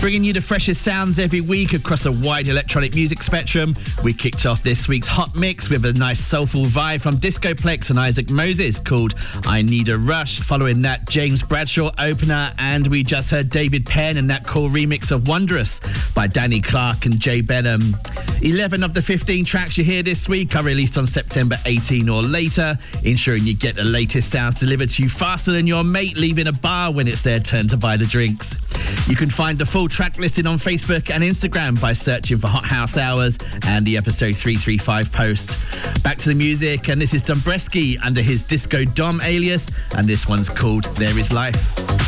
Bringing you the freshest sounds every week across a wide electronic music spectrum. We kicked off this week's Hot Mix with a nice soulful vibe from Discoplex and Isaac Moses called I Need a Rush. Following that, James Bradshaw opener, and we just heard David Penn and that cool remix of Wondrous by Danny Clark and Jay Benham. 11 of the 15 tracks you hear this week are released on September 18 or later, ensuring you get the latest sounds delivered to you faster than your mate leaving a bar when it's their turn to buy the drinks. You can find the full track listing on Facebook and Instagram by searching for Hot House Hours and the episode 335 post. Back to the music, and this is Dombresky under his Disco Dom alias, and this one's called There Is Life.